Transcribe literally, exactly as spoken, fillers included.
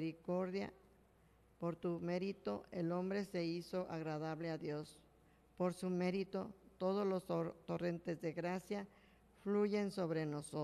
misericordia, por tu mérito, el hombre se hizo agradable a Dios. Por su mérito, todos los tor- torrentes de gracia fluyen sobre nosotros.